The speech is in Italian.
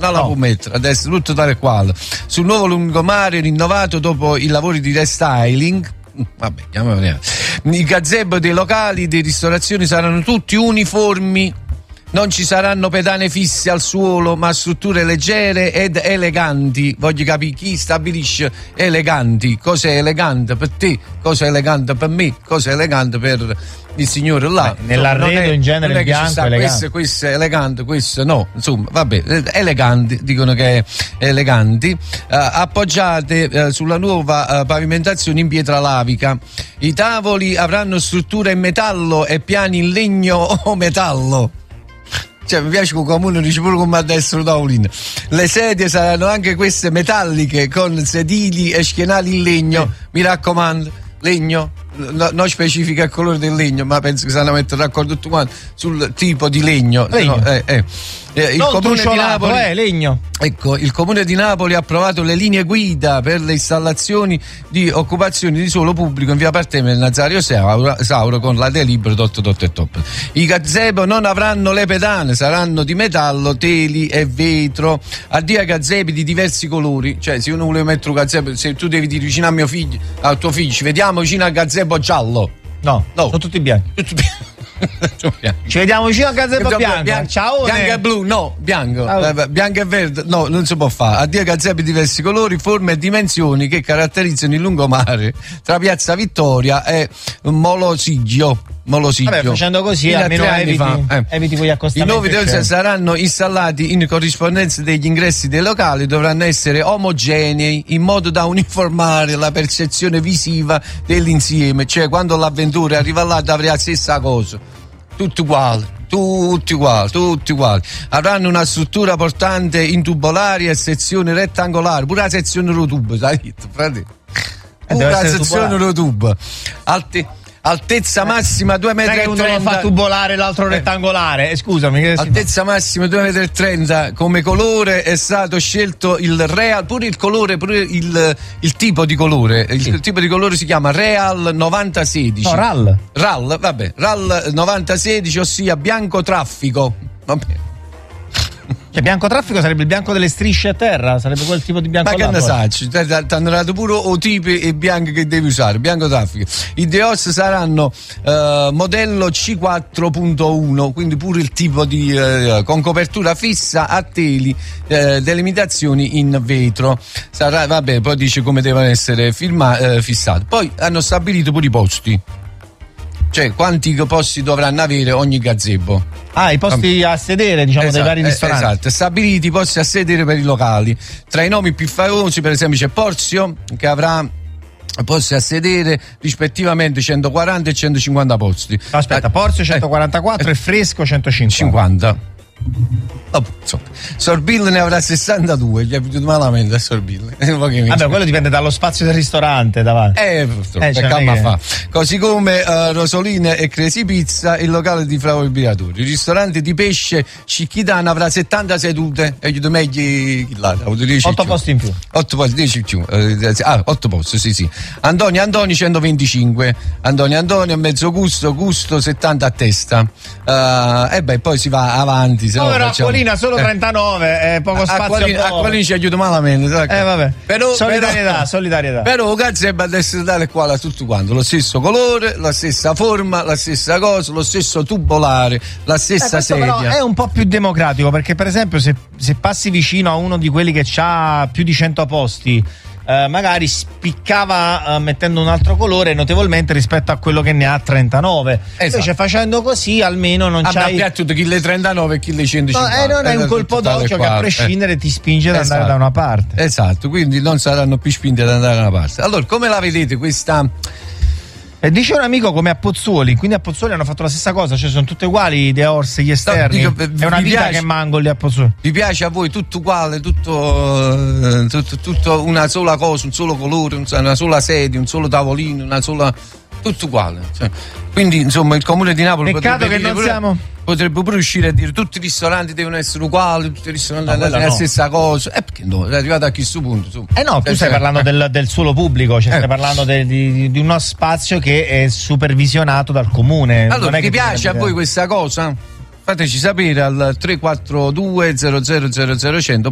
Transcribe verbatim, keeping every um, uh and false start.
non la no. può mettere, adesso tutto tale e quale. Sul nuovo lungomare rinnovato dopo i lavori di restyling, vabbè, chiamiamolo. I gazebo dei locali di ristorazione saranno tutti uniformi. Non ci saranno pedane fisse al suolo, ma strutture leggere ed eleganti. Voglio capire chi stabilisce eleganti. Cosa è elegante per te? Cosa è elegante per me? Cosa è elegante per il signore là? Beh, nell'arredo è, in genere non è il bianco sta, è elegante. questo, questo è elegante, questo no. Insomma, vabbè, eleganti, dicono che è eleganti. Uh, appoggiate uh, sulla nuova uh, pavimentazione in pietra lavica. I tavoli avranno struttura in metallo e piani in legno o metallo. Cioè, mi piace che il comune dice pure come adesso tavolino. Le sedie saranno anche queste metalliche con sedili e schienali in legno. Mi raccomando, legno. No, non specifica il colore del legno, ma penso che saranno mettere d'accordo tutti quanti sul tipo di legno. legno. No, eh, eh. Eh, il non comune di Napoli, eh, legno. Ecco, il comune di Napoli ha approvato le linee guida per le installazioni di occupazioni di suolo pubblico in via Parteme del Nazario Sauro, Sauro con la delibera dot dot e top. I gazebo non avranno le pedane, saranno di metallo, teli e vetro. Addio ai gazebi di diversi colori, cioè se uno vuole mettere un gazebo, se tu devi dire vicino a mio figlio, al tuo figlio, ci vediamo vicino al gazebo giallo. No, no, sono tutti bianchi. Tutti bianchi. Ci vediamo vicino al gazebo bianco. Bianco, ciao. Bianco e blu, no, bianco. Ah, eh, bianco e verde, no, non si può fare. Addio ai gazebi di diversi colori, forme e dimensioni che caratterizzano il lungomare tra Piazza Vittoria e Molosigio. Molosigio. Vabbè, facendo così in almeno eviti, fa, eh. eviti quegli accostamenti. I nuovi device saranno installati in corrispondenza degli ingressi dei locali, dovranno essere omogenei in modo da uniformare la percezione visiva dell'insieme, cioè quando l'avventura arriva là avrà la stessa cosa, tutti uguali. Tutti uguali, tutti uguali. Avranno una struttura portante in tubolari e sezioni rettangolari, pure la sezione rotube, sai detto, frate. Pure la sezione rotube. Alti altezza massima due metri e trenta. Uno lo fa tubolare, l'altro eh. rettangolare. Eh, scusami. Che altezza massima due metri e trenta. Come colore è stato scelto il Real, pure il colore, pure il, il tipo di colore. Il, sì. il tipo di colore si chiama Real novanta sedici. No, R A L. R A L, vabbè. R A L novanta sedici, ossia bianco traffico. Vabbè. Cioè, bianco traffico sarebbe il bianco delle strisce a terra, sarebbe quel tipo di bianco. Ma là, che ne sai? Ti hanno dato pure o tipi e bianchi che devi usare, bianco traffico. I Deos saranno uh, modello C quattro punto uno, quindi pure il tipo di uh, con copertura fissa a teli, uh, delimitazioni in vetro. Sarà, vabbè, poi dice come devono essere firma, uh, fissati. Poi hanno stabilito pure i posti. Cioè, quanti posti dovranno avere ogni gazebo? Ah, i posti a sedere, diciamo, esatto, dei vari ristoranti. Esatto, stabiliti i posti a sedere per i locali. Tra i nomi più famosi, per esempio, c'è Porzio, che avrà posti a sedere rispettivamente centoquaranta e centocinquanta posti. Aspetta, Porzio centoquarantaquattro eh, e Fresco centocinquanta. cinquanta. Oh, Sorbil ne avrà sessantadue, gli è venuto malamente a Sorbil. Vabbè, quello dipende dallo spazio del ristorante davanti. Eh, purtroppo, eh, cioè, calma che... fa. Così come uh, Rosoline e Crazy Pizza, il locale di Flavo Ibiratori. Il ristorante di pesce Cicchitana avrà settanta sedute e gli do meglio otto posti in più. otto posti, dieci più. Ah, otto posti, sì, sì. Antonio Antoni centoventicinque. Antonio Antonio mezzo gusto, gusto settanta a testa. Uh, e beh, poi si va avanti. No, però Acquolina solo trentanove, eh, poco a, spazio. Acquolina, Acquolina ci aiuta malamente. Eh, vabbè. Però, solidarietà, però, solidarietà. Però il gazebo deve essere tale quale a tutto quanto, lo stesso colore, la stessa forma, la stessa cosa, lo stesso tubolare, la stessa eh, sedia. Però è un po' più democratico, perché per esempio se, se passi vicino a uno di quelli che ha più di cento posti, Uh, magari spiccava uh, mettendo un altro colore notevolmente rispetto a quello che ne ha trentanove. Esatto. Invece facendo così almeno non c'hai abbiamo piattuto chi le trentanove e chi le centocinquanta. No, eh, non è un colpo d'occhio che a prescindere eh. ti spinge ad esatto. andare da una parte. Esatto, quindi non saranno più spinti ad andare da una parte. Allora, come la vedete questa? E dice un amico come a Pozzuoli, quindi a Pozzuoli hanno fatto la stessa cosa, cioè sono tutte uguali The Horse, gli esterni. No, dico, è una vita piace, che mango lì a Pozzuoli. Vi piace a voi tutto uguale, tutto, tutto, tutto una sola cosa, un solo colore, una sola sedia, un solo tavolino, una sola, tutto uguale. Cioè, quindi insomma il comune di Napoli peccato che non pure, siamo potrebbe pure uscire a dire tutti i ristoranti devono essere uguali, tutti i ristoranti no, hanno la no. stessa cosa. Eh, perché no? È arrivato a questo punto. Insomma. Eh no, tu stai parlando del, del suolo pubblico, cioè eh. stai parlando de, di, di uno spazio che è supervisionato dal comune. Allora, non è vi che piace a voi questa cosa? Fateci sapere al tre quattro due zero zero zero zero cento